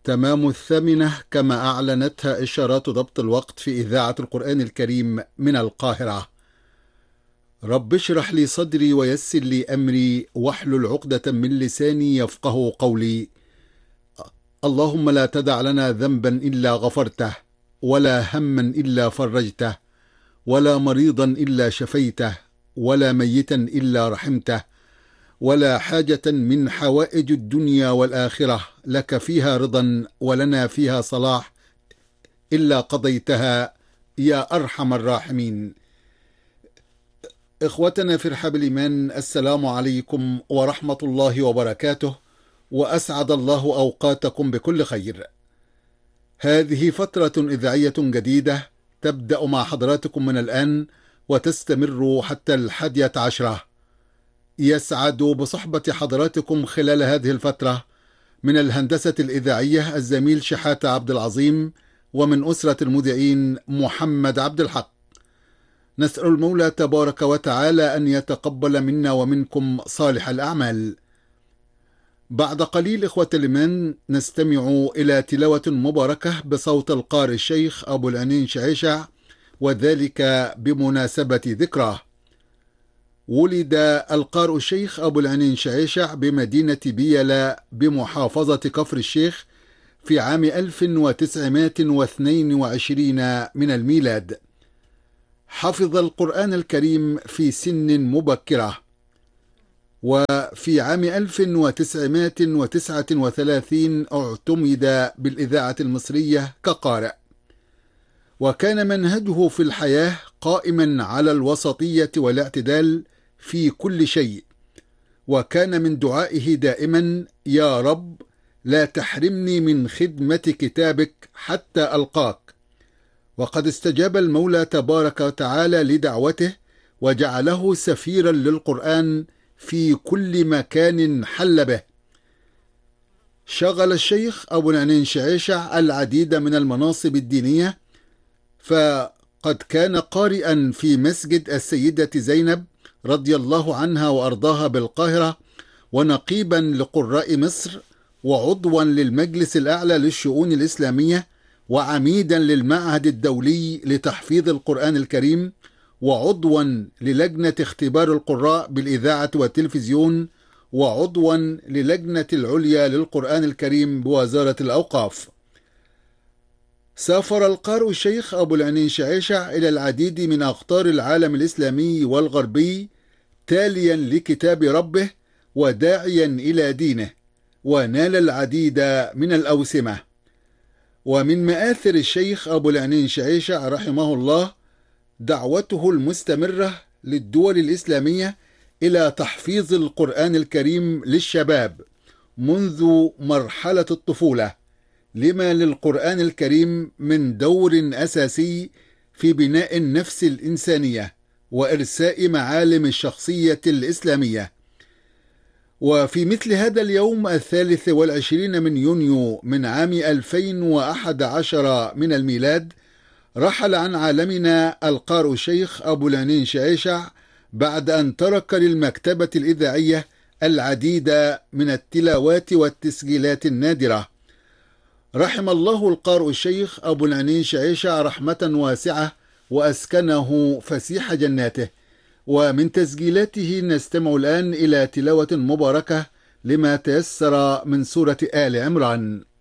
تمام الثامنة كما أعلنتها إشارات ضبط الوقت في إذاعة القرآن الكريم من القاهرة. رب اشرح لي صدري ويسر لي أمري واحلل عقدة من لساني يفقه قولي. اللهم لا تدع لنا ذنبا إلا غفرته، ولا هما إلا فرجته، ولا مريضا إلا شفيته، ولا ميتا إلا رحمته، ولا حاجة من حوائج الدنيا والآخرة لك فيها رضا ولنا فيها صلاح إلا قضيتها يا أرحم الراحمين. إخوتنا في رحاب الإيمان، السلام عليكم ورحمة الله وبركاته، وأسعد الله أوقاتكم بكل خير. هذه فترة إذاعية جديدة تبدأ مع حضراتكم من الآن وتستمر حتى 11. يسعد بصحبة حضراتكم خلال هذه الفترة من الهندسة الإذاعية الزميل شحاتة عبد العظيم، ومن أسرة المذيعين محمد عبد الحق. نسأل المولى تبارك وتعالى أن يتقبل منا ومنكم صالح الأعمال. بعد قليل إخوة الإيمان نستمع إلى تلاوة مباركة بصوت القارئ الشيخ أبو العنين شعيشع، وذلك بمناسبة ذكراه. ولد القارئ الشيخ أبو العنين شعيشع بمدينة بيلا بمحافظة كفر الشيخ في عام 1922 من الميلاد. حفظ القرآن الكريم في سن مبكرة، وفي عام 1939 اعتمد بالإذاعة المصرية كقارئ، وكان منهجه في الحياة قائما على الوسطية والاعتدال في كل شيء، وكان من دعائه دائما: يا رب لا تحرمني من خدمة كتابك حتى ألقاك. وقد استجاب المولى تبارك وتعالى لدعوته وجعله سفيرا للقرآن في كل مكان حل به. شغل الشيخ أبو العنين شعيشع العديد من المناصب الدينية، فقد كان قارئا في مسجد السيدة زينب رضي الله عنها وأرضاها بالقاهرة، ونقيبا لقراء مصر، وعضوا للمجلس الأعلى للشؤون الإسلامية، وعميدا للمعهد الدولي لتحفيظ القرآن الكريم، وعضوا للجنة اختبار القراء بالإذاعة والتلفزيون، وعضوا للجنة العليا للقرآن الكريم بوزارة الأوقاف. سافر القارئ الشيخ أبو العنين شعيشع إلى العديد من أقطار العالم الإسلامي والغربي، تاليا لكتاب ربه وداعيا إلى دينه، ونال العديد من الأوسمة. ومن مآثر الشيخ أبو العنين شعيشع رحمه الله دعوته المستمرة للدول الإسلامية إلى تحفيظ القرآن الكريم للشباب منذ مرحلة الطفولة، لما للقرآن الكريم من دور أساسي في بناء النفس الإنسانية وإرساء معالم الشخصية الإسلامية. وفي مثل هذا اليوم 23 من يونيو من عام 2011 من الميلاد رحل عن عالمنا القارئ الشيخ أبو العنين شعيشع، بعد أن ترك للمكتبة الإذاعية العديد من التلاوات والتسجيلات النادرة. رحم الله القارئ الشيخ أبو العنين شعيشع رحمة واسعة، وأسكنه فسيح جناته. ومن تسجيلاته نستمع الآن إلى تلاوة مباركة لما تيسر من سورة آل عمران.